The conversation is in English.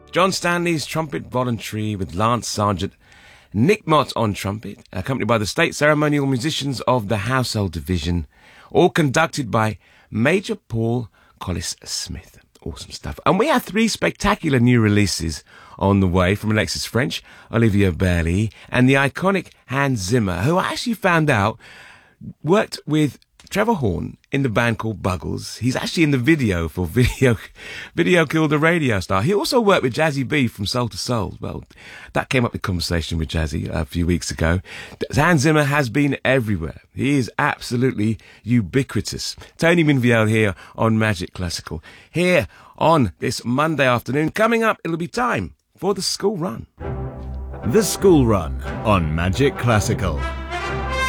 John Stanley's Trumpet Voluntary with Lance Sargent, Nick Mott on trumpet, accompanied by the State Ceremonial Musicians of the Household Division, all conducted by Major Paul Collis-Smith. Awesome stuff. And we have 3 spectacular new releases on the way from Alexis French, Olivia Bailey, and the iconic Hans Zimmer, who I actually found out worked with Trevor Horn in the band called Buggles. He's actually in the video for Video Killed a Radio Star. He also worked with Jazzy B from Soul to Soul. Well, that came up in conversation with Jazzy a few weeks ago. Hans Zimmer has been everywhere. He is absolutely ubiquitous. Tony Minviel here on Magic Classical. Here on this Monday afternoon. Coming up, it'll be time for the School Run. The School Run on Magic Classical.